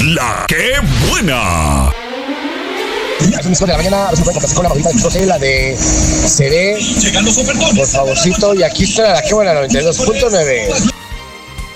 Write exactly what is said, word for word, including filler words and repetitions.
La que buena. A las de la mañana, se puede complacer con la mamita de José, la de C D, por favorcito, y aquí está la que buena noventa y dos punto nueve.